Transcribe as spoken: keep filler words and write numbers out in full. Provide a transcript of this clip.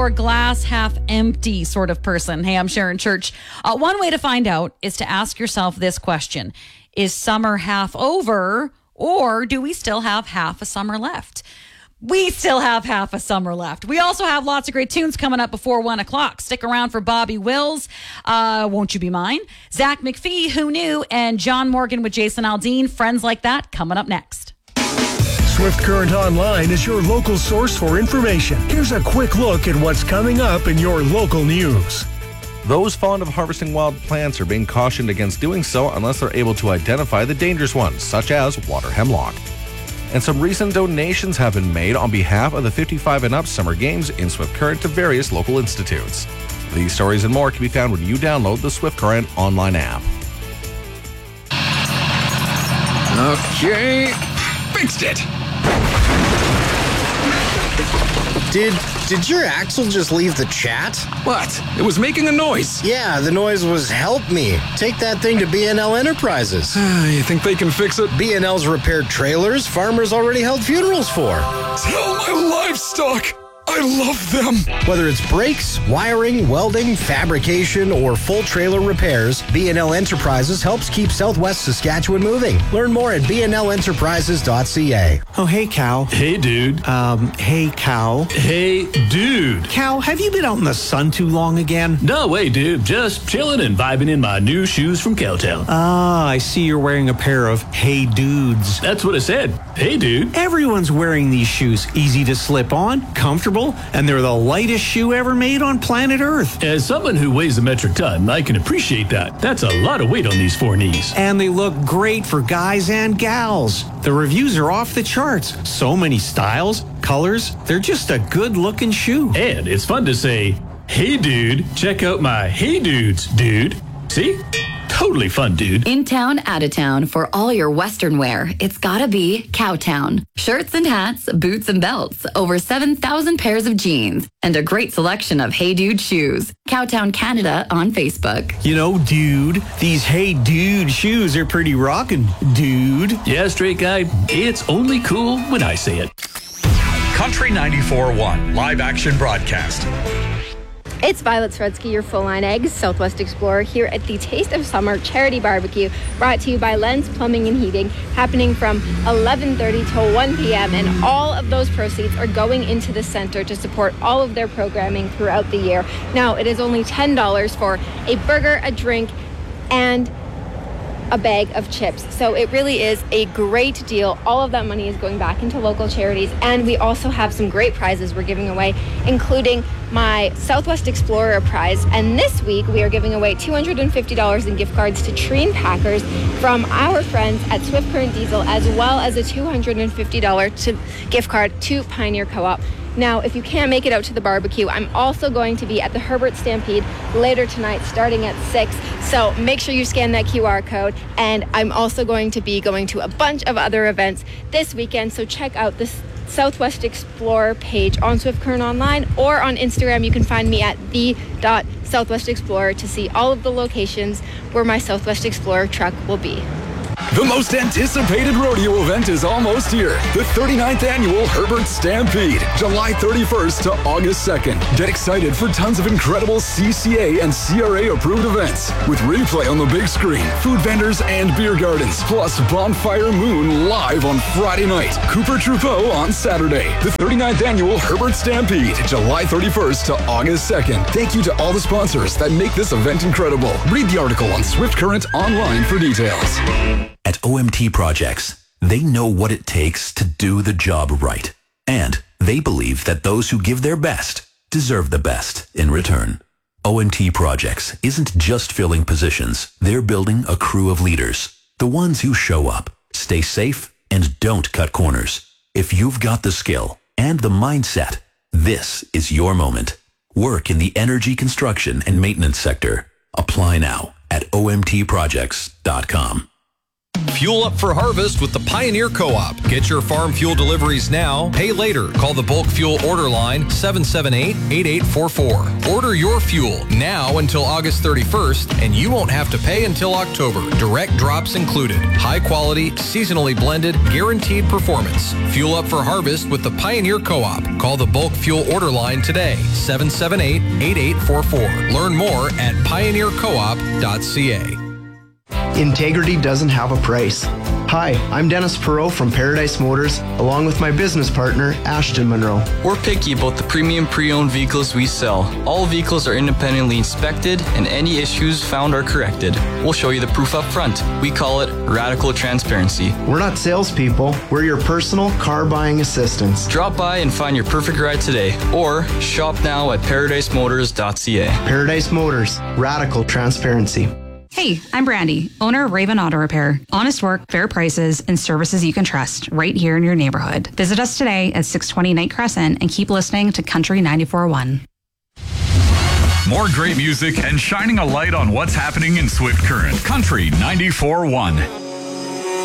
or glass half empty sort of person? Hey, I'm Sharon Church. Uh, one way to find out is to ask yourself this question. Is summer half over, or do we still have half a summer left? We still have half a summer left. We also have lots of great tunes coming up before one o'clock. Stick around for Bobby Wills, uh, Won't You Be Mine? Zach McPhee, Who Knew? And John Morgan with Jason Aldean, Friends Like That, coming up next. Swift Current Online is your local source for information. Here's a quick look at what's coming up in your local news. Those fond of harvesting wild plants are being cautioned against doing so unless they're able to identify the dangerous ones, such as water hemlock. And some recent donations have been made on behalf of the fifty-five and up Summer Games in Swift Current to various local institutes. These stories and more can be found when you download the Swift Current online app. Okay, fixed it. Did did your axle just leave the chat? What? It was making a noise. Yeah, the noise was help me. Take that thing to B and L Enterprises. You think they can fix it? B and L's repaired trailers farmers already held funerals for. Tell my livestock I love them. Whether it's brakes, wiring, welding, fabrication, or full trailer repairs, B and L Enterprises helps keep Southwest Saskatchewan moving. Learn more at b n l enterprises dot c a. Oh, hey, Cow. Hey, dude. Um, hey, Cow. Hey, dude. Cow, have you been out in the sun too long again? No way, dude. Just chilling and vibing in my new shoes from Cowtown. Ah, I see you're wearing a pair of Hey Dudes. That's what I said. Hey, dude. Everyone's wearing these shoes. Easy to slip on, comfortable, and they're the lightest shoe ever made on planet Earth. As someone who weighs a metric ton, I can appreciate that. That's a lot of weight on these four knees. And they look great for guys and gals. The reviews are off the charts. So many styles, colors. They're just a good-looking shoe. And it's fun to say, hey, dude, check out my Hey Dudes, dude. See? Totally fun, dude. In town, out of town, for all your Western wear, it's gotta be Cowtown. Shirts and hats, boots and belts, over seven thousand pairs of jeans, and a great selection of Hey Dude shoes. Cowtown Canada on Facebook. You know, dude, these Hey Dude shoes are pretty rockin', dude. Yeah, straight guy, it's only cool when I say it. Country ninety-four point one live action broadcast. It's Violet Sredsky, your full-line eggs, Southwest Explorer, here at the Taste of Summer Charity Barbecue, brought to you by Len's Plumbing and Heating, happening from eleven thirty till one p.m., and all of those proceeds are going into the center to support all of their programming throughout the year. Now, it is only ten dollars for a burger, a drink, and a bag of chips. So it really is a great deal. All of that money is going back into local charities, and we also have some great prizes we're giving away, including my Southwest Explorer prize. And this week we are giving away two hundred fifty dollars in gift cards to Treen Packers from our friends at Swift Current Diesel, as well as a two hundred fifty dollars to gift card to Pioneer Co-op. Now, if you can't make it out to the barbecue, I'm also going to be at the Herbert Stampede later tonight, starting at six. So make sure you scan that Q R code. And I'm also going to be going to a bunch of other events this weekend. So check out this Southwest Explorer page on Swift Current Online, or on Instagram. You can find me at the dot Southwest Explorer to see all of the locations where my Southwest Explorer truck will be. The most anticipated rodeo event is almost here. The thirty-ninth Annual Herbert Stampede, July thirty-first to August second. Get excited for tons of incredible C C A and C R A approved events with replay on the big screen, food vendors and beer gardens, plus Bonfire Moon live on Friday night, Cooper Troupeau on Saturday. The thirty-ninth Annual Herbert Stampede, July thirty-first to August second. Thank you to all the sponsors that make this event incredible. Read the article on Swift Current Online for details. At O M T Projects, they know what it takes to do the job right. And they believe that those who give their best deserve the best in return. O M T Projects isn't just filling positions. They're building a crew of leaders. The ones who show up, stay safe, and don't cut corners. If you've got the skill and the mindset, this is your moment. Work in the energy construction and maintenance sector. Apply now at O M T projects dot com. Fuel up for harvest with the Pioneer Co-op. Get your farm fuel deliveries now. Pay later. Call the bulk fuel order line seven seven eight, eight eight four four. Order your fuel now until August thirty-first, and you won't have to pay until October. Direct drops included. High quality, seasonally blended, guaranteed performance. Fuel up for harvest with the Pioneer Co-op. Call the bulk fuel order line today, seven seven eight, eight eight four four. Learn more at pioneer co op dot c a. Integrity doesn't have a price. Hi, I'm Dennis Perot from Paradise Motors, along with my business partner, Ashton Monroe. We're picky about the premium pre-owned vehicles we sell. All vehicles are independently inspected, and any issues found are corrected. We'll show you the proof up front. We call it radical transparency. We're not salespeople. We're your personal car buying assistants. Drop by and find your perfect ride today, or shop now at paradise motors dot c a. Paradise Motors, radical transparency. Hey, I'm Brandy, owner of Raven Auto Repair. Honest work, fair prices, and services you can trust right here in your neighborhood. Visit us today at six twenty Knight Crescent and keep listening to Country ninety-four point one. More great music and shining a light on what's happening in Swift Current. Country ninety-four point one.